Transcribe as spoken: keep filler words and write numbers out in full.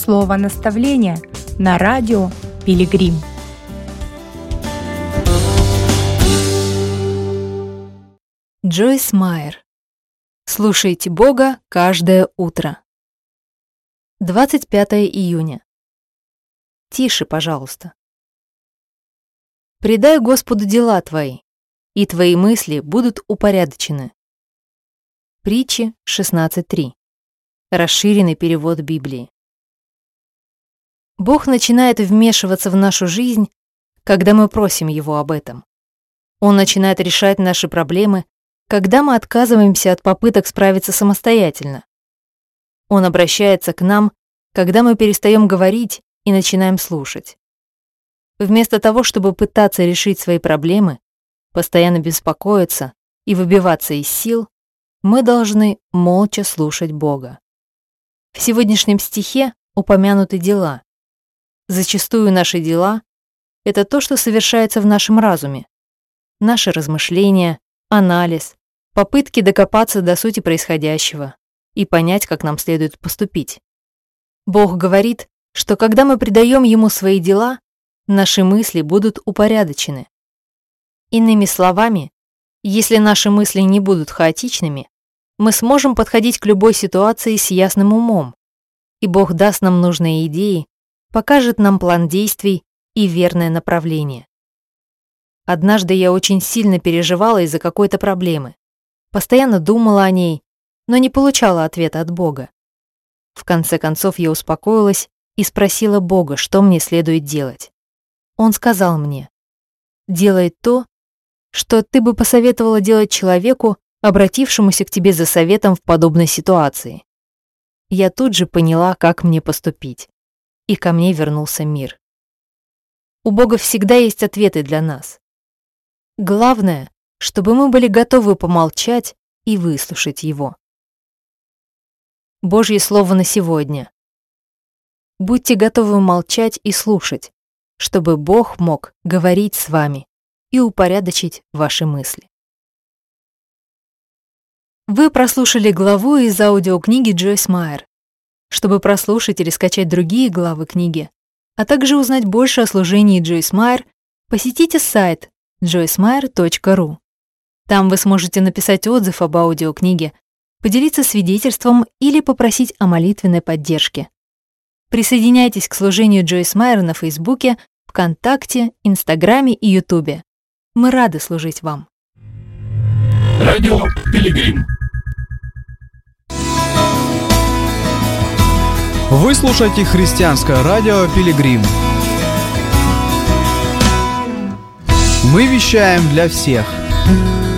Слово наставления на радио Пилигрим. Джойс Майер. Слушайте Бога каждое утро. двадцать пятое июня. Тише, пожалуйста. Предай Господу дела твои, и твои мысли будут упорядочены. Притчи шестнадцать три. Расширенный перевод Библии. Бог начинает вмешиваться в нашу жизнь, когда мы просим Его об этом. Он начинает решать наши проблемы, когда мы отказываемся от попыток справиться самостоятельно. Он обращается к нам, когда мы перестаем говорить и начинаем слушать. Вместо того, чтобы пытаться решить свои проблемы, постоянно беспокоиться и выбиваться из сил, мы должны молча слушать Бога. В сегодняшнем стихе упомянуты дела. Зачастую наши дела — это то, что совершается в нашем разуме. Наши размышления, анализ, попытки докопаться до сути происходящего и понять, как нам следует поступить. Бог говорит, что когда мы предаем Ему свои дела, наши мысли будут упорядочены. Иными словами, если наши мысли не будут хаотичными, мы сможем подходить к любой ситуации с ясным умом, и Бог даст нам нужные идеи, покажет нам план действий и верное направление. Однажды я очень сильно переживала из-за какой-то проблемы, постоянно думала о ней, но не получала ответа от Бога. В конце концов я успокоилась и спросила Бога, что мне следует делать. Он сказал мне: «Делай то, что ты бы посоветовала делать человеку, обратившемуся к тебе за советом в подобной ситуации». Я тут же поняла, как мне поступить, и ко мне вернулся мир. У Бога всегда есть ответы для нас. Главное, чтобы мы были готовы помолчать и выслушать Его. Божье слово на сегодня. Будьте готовы молчать и слушать, чтобы Бог мог говорить с вами и упорядочить ваши мысли. Вы прослушали главу из аудиокниги Джойс Майер. Чтобы прослушать или скачать другие главы книги, а также узнать больше о служении Джойс Майер, посетите сайт джойс майер точка ру. Там вы сможете написать отзыв об аудиокниге, поделиться свидетельством или попросить о молитвенной поддержке. Присоединяйтесь к служению Джойс Майер на Фейсбуке, ВКонтакте, Инстаграме и Ютубе. Мы рады служить вам. Радио Пилигрим. Вы слушаете христианское радио Пилигрим. Мы вещаем для всех.